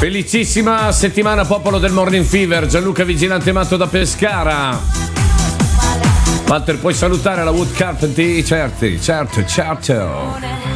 Felicissima settimana popolo del Morning Fever. Gianluca Vigilante Matto da Pescara. Walter, puoi salutare la Wood Carpentry? Certo.